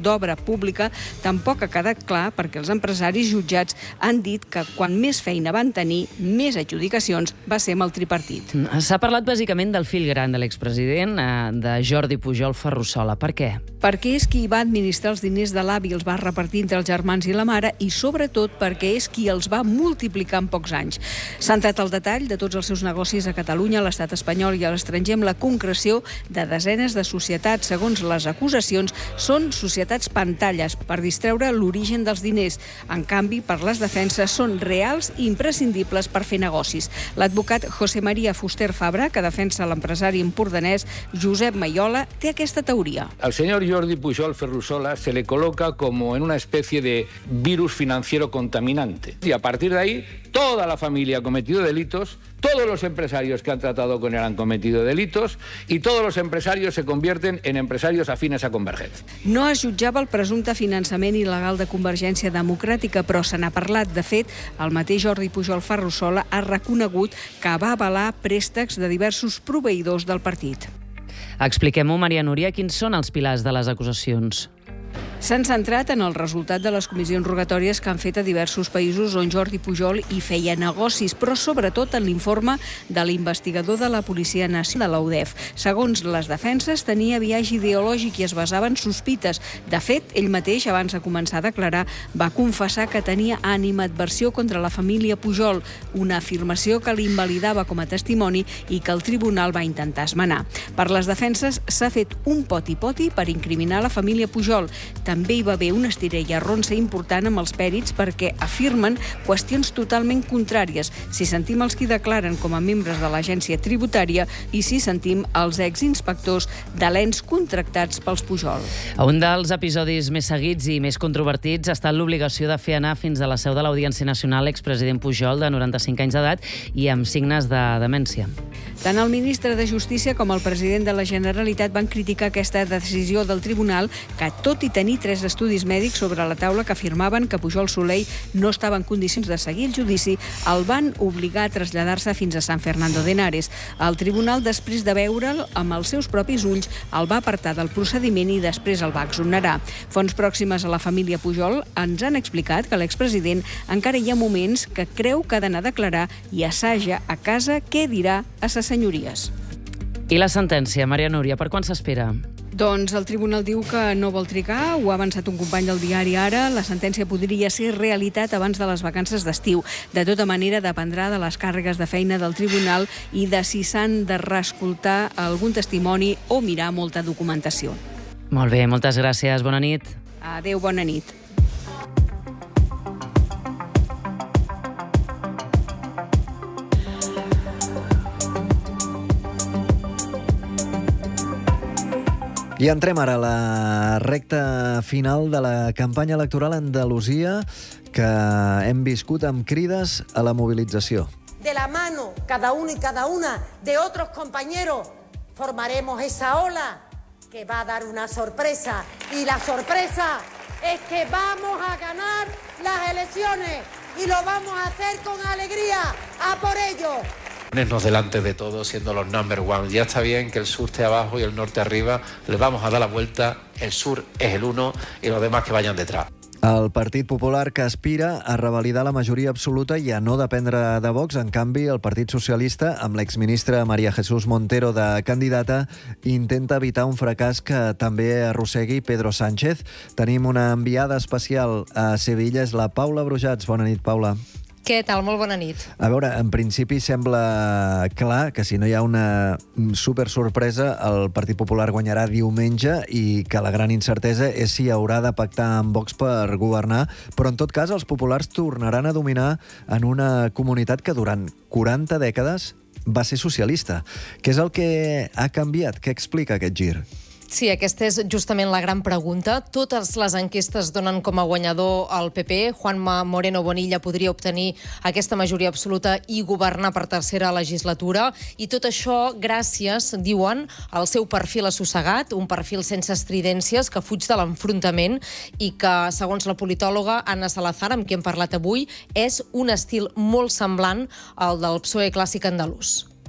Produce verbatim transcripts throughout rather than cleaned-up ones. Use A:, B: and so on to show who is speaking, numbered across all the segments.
A: d'obra pública tampoc ha quedat clar perquè els empresaris jutjats han dit que quan més feina van tenir, més adjudicacions, va ser amb el tripartit.
B: S'ha parlat bàsicament del fill gran de l'expresident, de Jordi Pujol Ferrusola. Per què?
A: Perquè és qui va administrar els diners de l'avi i els va repartir entre els germans i la mare i, sobretot, perquè és qui els va multiplicar en pocs anys. S'ha entrat al detall de tots els seus negocis a Catalunya, a l'estat espanyol i a l'estranger amb la concreció de desenes de societats. Segons les acusacions, són societats pantalles per distreure l'origen dels diners. En canvi, per les defenses, són reals i imprescindibles per fer negocis. L'advocat José María Fuster Fabra, que defensa l'empresari empordanès Josep Maiola, té aquesta teoria.
C: Al señor Jordi Pujol Ferrusola se le coloca como en una especie de virus financiero contaminante. Y a partir de ahí, toda la familia ha cometido delitos, todos los empresarios que han tratado con él han cometido delitos y todos los empresarios se convierten en empresarios afines a Convergència.
A: No es jutjava el presumpte finançament il·legal de Convergència Democràtica, però se n'ha parlat. De fet, el mateix Jordi Pujol Ferrusola ha reconegut que va avalar préstecs de diversos proveïdors del partit.
B: Expliquem-ho, Maria Núria, quins són els pilars de les acusacions?
A: S'han centrat en el resultat de les comissions rogatòries que han fet a diversos països on Jordi Pujol hi feia negocis, però sobretot en l'informe de l'investigador de la Policia Nacional de l'U D E F. Segons les defenses, tenia biaix ideològic i es basava en sospites. De fet, ell mateix, abans de començar a declarar, va confessar que tenia animadversió contra la família Pujol, una afirmació que l'invalidava com a testimoni i que el tribunal va intentar esmenar. Per les defenses, s'ha fet un poti-poti per incriminar la família Pujol. També hi va haver una estira i arronsa important amb els pèrits perquè afirmen qüestions totalment contràries si sentim els qui declaren com a membres de l'agència tributària i si sentim els exinspectors de l'ens contractats pels Pujol.
B: Un dels episodis més seguits i més controvertits ha estat l'obligació de fer anar fins a la seu de l'Audiència Nacional l'expresident Pujol, de noranta-cinc anys d'edat i amb signes de demència.
A: Tant el ministre de Justícia com el president de la Generalitat van criticar aquesta decisió del tribunal que, tot i tenir tres estudis mèdics sobre la taula que afirmaven que Pujol Soley no estava en condicions de seguir el judici, el van obligar a traslladar-se fins a San Fernando de Henares. El tribunal, després de veure'l amb els seus propis ulls, el va apartar del procediment i després el va exonerar. Fonts pròximes a la família Pujol ens han explicat que l'expresident encara hi ha moments que creu que ha d'anar a declarar i assaja a casa què dirà a ses senyories.
B: I la sentència, Maria Núria, per quan s'espera?
A: Doncs el tribunal diu que no vol trigar, ho ha avançat un company del diari Ara. La sentència podria ser realitat abans de les vacances d'estiu. De tota manera, dependrà de les càrregues de feina del tribunal i de si s'han de reescoltar algun testimoni o mirar molta documentació.
B: Molt bé, moltes gràcies. Bona nit.
A: Adéu, bona nit.
D: I entrem ara a la recta final de la campanya electoral a Andalusia, que hem viscut amb crides a la mobilització.
E: De la mano, cada uno y cada una de otros compañeros, formaremos esa ola que va a dar una sorpresa. Y la sorpresa es que vamos a ganar las elecciones y lo vamos a hacer con alegría. ¡A por ello!
F: Ponernos delante de todos siendo los number one. Ya está bien que el sur esté abajo y el norte arriba. Les vamos a dar la vuelta. El sur es el uno y los demás que vayan detrás.
D: El Partit Popular, que aspira a revalidar la majoria absoluta i a no dependre de Vox. En canvi, el Partit Socialista, amb l'exministra María Jesús Montero de candidata, intenta evitar un fracàs que també arrossegui Pedro Sánchez. Tenim una enviada especial a Sevilla, és la Paula Brujats. Bona nit, Paula.
G: Què tal? Molt bona nit.
D: A veure, en principi sembla clar que si no hi ha una super sorpresa, el Partit Popular guanyarà diumenge i que la gran incertesa és si haurà de pactar amb Vox per governar, però en tot cas els populars tornaran a dominar en una comunitat que durant quaranta dècades va ser socialista. Què és el que ha canviat? Què explica aquest gir?
G: Sí, aquesta és justament la gran pregunta. Totes les enquestes donen com a guanyador el P P. Juanma Moreno Bonilla podria obtenir aquesta majoria absoluta i governar per tercera legislatura. I tot això gràcies, diuen, al seu perfil assossegat, un perfil sense estridències que fuig de l'enfrontament i que, segons la politòloga Anna Salazar, amb qui hem parlat avui, és un estil molt semblant al del P S O E clàssic andalús.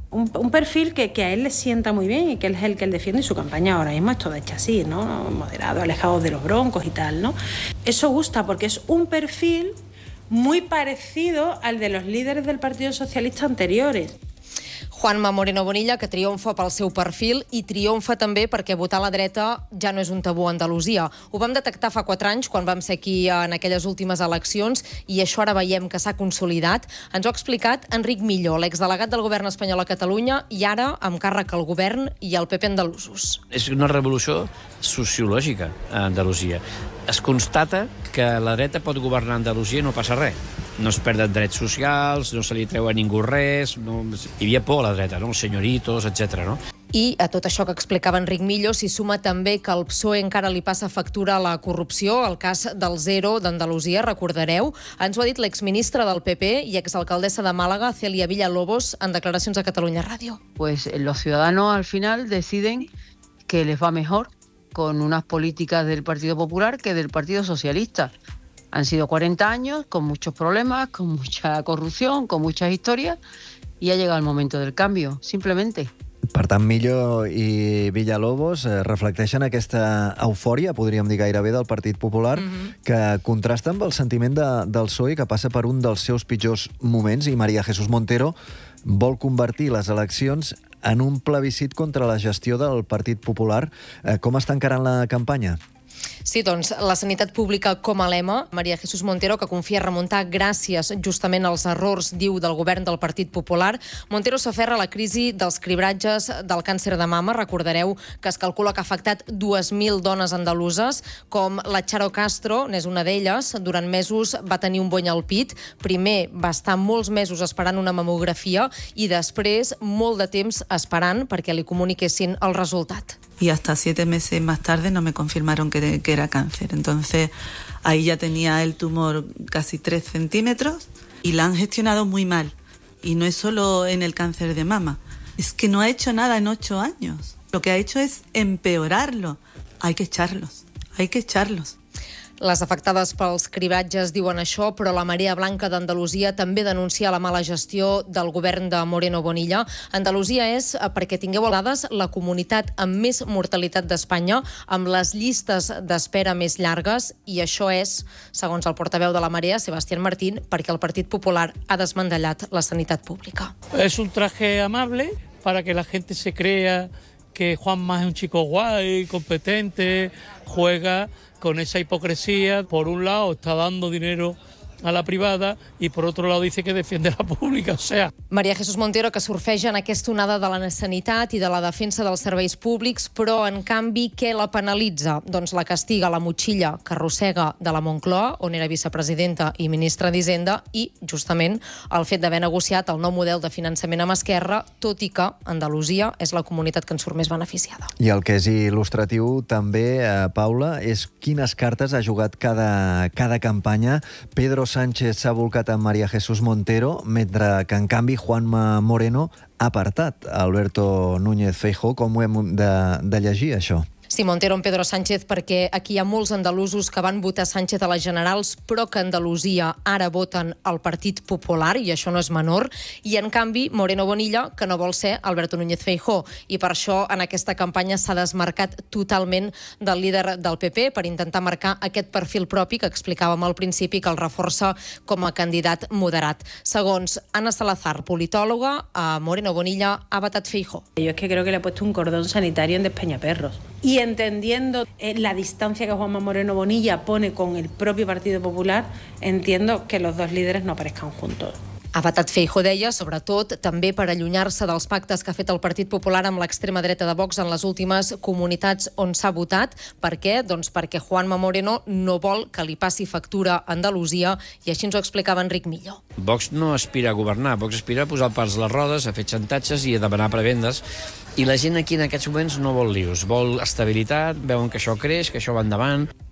H: Un, un perfil que, que a él le sienta muy bien y que él es el que él defiende, y su campaña ahora mismo es toda hecha así, ¿no? Moderado, alejado de los broncos y tal, ¿no? Eso gusta porque es un perfil muy parecido al de los líderes del Partido Socialista anteriores.
G: Juanma Moreno Bonilla, que triomfa pel seu perfil i triomfa també perquè votar a la dreta ja no és un tabú a Andalusia. Ho vam detectar fa quatre anys, quan vam ser aquí en aquelles últimes eleccions, i això ara veiem que s'ha consolidat. Ens ho ha explicat Enric Millo, l'exdelegat del govern espanyol a Catalunya, i ara amb càrrec al govern i al P P andalusos.
I: És una revolució sociològica a Andalusia. Es constata que la dreta pot governar Andalusia i no passa res. No es perden drets socials, no se li treu a ningú res, no... hi havia por a la dreta, no? Els senyoritos, etcètera. No?
G: I a tot això que explicava Enric Millo s'hi suma també que al P S O E encara li passa factura a la corrupció, el cas del Zero d'Andalusia, recordareu. Ens ho ha dit l'exministra del P P i exalcaldessa de Màlaga, Celia Villalobos, en declaracions a Catalunya Ràdio.
J: Pues los ciudadanos al final deciden que les va mejor con unas políticas del Partido Popular que del Partido Socialista. Han sido cuarenta años con muchos problemas, con mucha corrupción, con muchas historias, y ha llegado el momento del cambio, simplemente.
D: Per tant, Millo i Villalobos eh, reflecteixen aquesta eufòria, podríem dir gairebé, del Partit Popular, mm-hmm. que contrasta amb el sentiment de, del P S O E, que passa per un dels seus pitjors moments, i María Jesús Montero vol convertir les eleccions en un plebiscit contra la gestió del Partit Popular. Eh, com està encarant la campanya?
G: Sí, doncs, la sanitat pública com a lema. María Jesús Montero, que confia remuntar gràcies justament als errors, diu, del govern del Partit Popular. Montero s'aferra a la crisi dels cribratges del càncer de mama. Recordareu que es calcula que ha afectat dues mil dones andaluses, com la Charo Castro, n'és una d'elles. Durant mesos va tenir un bony al pit. Primer va estar molts mesos esperant una mamografia i després molt de temps esperant perquè li comuniquessin el resultat.
K: Y hasta siete meses más tarde no me confirmaron que, que era cáncer. Entonces ahí ya tenía el tumor casi tres centímetros y la han gestionado muy mal. Y no es solo en el cáncer de mama, es que no ha hecho nada en ocho años. Lo que ha hecho es empeorarlo. Hay que echarlos, hay que echarlos.
G: Les afectades pels cribratges diuen això, però la Marea Blanca d'Andalusia també denuncia la mala gestió del govern de Moreno Bonilla. Andalusia és, perquè tingueu dades, la comunitat amb més mortalitat d'Espanya, amb les llistes d'espera més llargues, i això és, segons el portaveu de la Marea, Sebastián Martín, perquè el Partit Popular ha desmantellat la sanitat pública.
L: És un traje amable para que la gente se crea que Juanma es un chico guay, competente, juega con esa hipocresía. Por un lado está dando dinero a la privada i per otro lado dice que defiende la pública, o sea...
G: María Jesús Montero, que surfeja en aquesta onada de la sanitat i de la defensa dels serveis públics, però, en canvi, què la penalitza? Doncs la castiga la motxilla que arrossega de la Moncloa, on era vicepresidenta i ministra d'Hisenda, i, justament, el fet d'haver negociat el nou model de finançament amb Esquerra, tot i que Andalusia és la comunitat que en surt més beneficiada.
D: I el que és il·lustratiu també, eh, Paula, és quines cartes ha jugat cada, cada campanya. Pedro Sánchez s'ha volcat amb María Jesús Montero, mentre que, en canvi, Juanma Moreno ha apartat Alberto Núñez Feijóo. Com ho hem de, de llegir, això?
G: Sí, Montero amb Pedro Sánchez, perquè aquí hi ha molts andalusos que van votar Sánchez a les generals, però que a Andalusia ara voten el Partit Popular, i això no és menor, i en canvi Moreno Bonilla, que no vol ser Alberto Núñez Feijóo, i per això en aquesta campanya s'ha desmarcat totalment del líder del P P per intentar marcar aquest perfil propi que explicàvem al principi, que el reforça com a candidat moderat. Segons Ana Salazar, politòloga, a Moreno Bonilla ha vetat Feijóo.
H: Yo es que creo que le he puesto un cordón sanitario en Despeñaperros. Y entendiendo la distancia que Juanma Moreno Bonilla pone con el propio Partido Popular, entiendo que los dos líderes no aparezcan juntos.
G: Ha vetat Feijóo, deia, sobretot també per allunyar-se dels pactes que ha fet el Partit Popular amb l'extrema dreta de Vox en les últimes comunitats on s'ha votat. Per què? Doncs perquè Juanma Moreno no vol que li passi factura a Andalusia, i així ens ho explicava Enric Millo.
I: Vox no aspira a governar, Vox aspira a posar pals a les rodes, a fer xantatges i a demanar prebendes. I la gent aquí en aquests moments no vol lius, vol estabilitat, veuen que això creix, que això va endavant.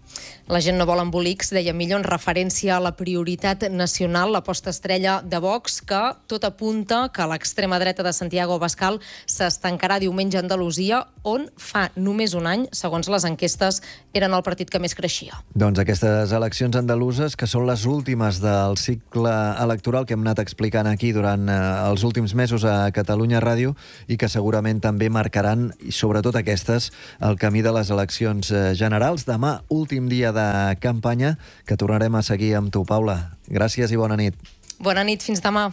G: La gent no vol embolics, deia Millo, en referència a la prioritat nacional, l'aposta estrella de Vox, que tot apunta que l'extrema dreta de Santiago Abascal s'estancarà diumenge a Andalusia, on fa només un any, segons les enquestes, eren el partit que més creixia.
D: Doncs aquestes eleccions andaluses, que són les últimes del cicle electoral que hem anat explicant aquí durant eh, els últims mesos a Catalunya Ràdio i que segurament també marcaran, i sobretot aquestes, el camí de les eleccions eh, generals. Demà, últim dia de campanya, que tornarem a seguir amb tu, Paula. Gràcies i bona nit.
G: Bona nit, fins demà.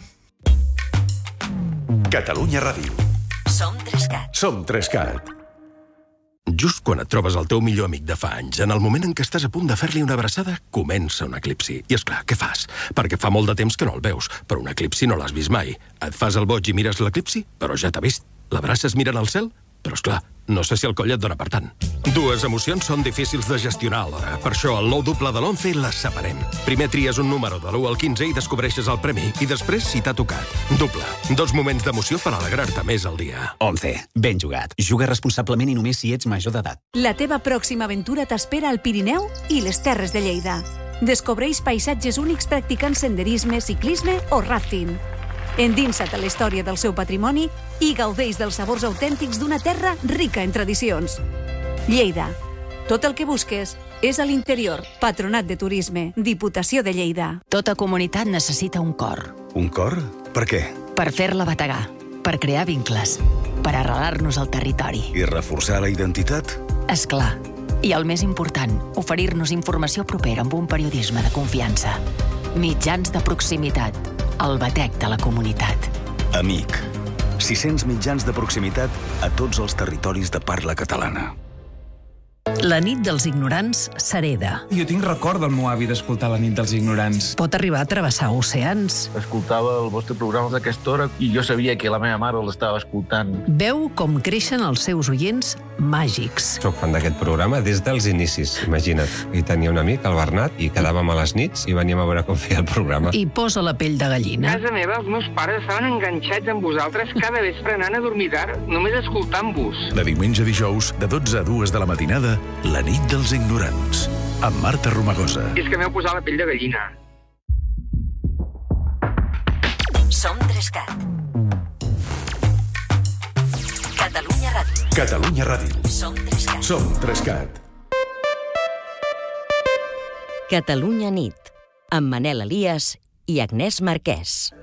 M: Catalunya Ràdio.
N: Som Trescat.
M: Som Trescat. Just quan et trobes el teu millor amic de fa anys, en el moment en què estàs a punt de fer-li una abraçada, comença un eclipsi. I és clar, què fas? Perquè fa molt de temps que no el veus, però un eclipsi no l'has vist mai. Et fas el boig i mires l'eclipsi, però ja t'ha vist. L'abraces mirant al cel? Però, és clar, no sé si el coll et dona per tant. Dues emocions són difícils de gestionar alhora. Per això, el nou doble de l'once les separem. Primer tries un número de l'u al quinze i descobreixes el premi. I després, si t'ha tocat. Doble. Dos moments d'emoció per alegrar-te més al dia.
O: once. Ben jugat. Juga responsablement i només si ets major d'edat.
P: La teva pròxima aventura t'espera al Pirineu i les Terres de Lleida. Descobreix paisatges únics practicant senderisme, ciclisme o rafting. Endinsa't a la història del seu patrimoni i gaudeix dels sabors autèntics d'una terra rica en tradicions. Lleida. Tot el que busques és a l'interior. Patronat de Turisme. Diputació de Lleida.
N: Tota comunitat necessita un cor.
M: Un cor? Per què?
N: Per fer-la bategar, per crear vincles, per arrelar-nos al territori.
M: I reforçar la identitat?
N: És clar. I el més important, oferir-nos informació propera amb un periodisme de confiança. Mitjans de proximitat. El batec de la comunitat.
M: Amic. sis-cents mitjans de proximitat a tots els territoris de parla catalana.
Q: La nit dels ignorants s'hereda.
R: Jo tinc record del meu avi d'escoltar La nit dels ignorants.
Q: Pot arribar a travessar oceans.
S: Escoltava el vostre programa d'aquesta hora i jo sabia que la meva mare l'estava escoltant.
Q: Veu com creixen els seus oients màgics.
T: Soc fan d'aquest programa des dels inicis, imagina't. I tenia un amic, el Bernat, i quedàvem a les nits i veníem a veure com feia el programa.
Q: I posa la pell de gallina.
U: A casa meva, els meus pares estaven enganxats amb vosaltres cada vespre anant a dormir tard, només escoltant-vos.
M: De diumenge a dijous, de dotze a dues de la matinada, La nit dels ignorants, amb Marta Romagosa.
U: I és que m'heu posat la pell de gallina.
N: Som Trescat. Catalunya Ràdio.
M: Catalunya Ràdio.
N: Som Trescat.
M: Som Trescat.
V: Catalunya nit, amb Manel Elias i Agnès Marquès.